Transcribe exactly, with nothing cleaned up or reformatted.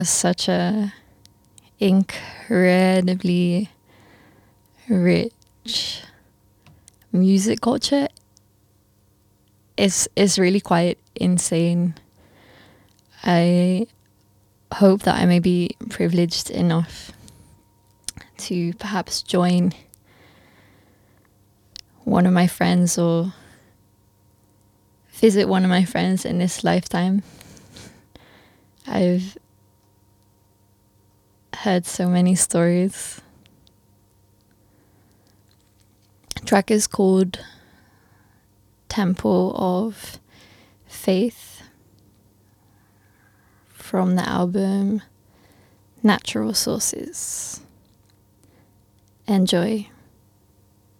Such a incredibly rich music culture. It's, it's really quite insane. I hope that I may be privileged enough to perhaps join one of my friends or visit one of my friends in this lifetime. I've heard so many stories. The track is called Temple of Faith from the album Natural Sources. Enjoy.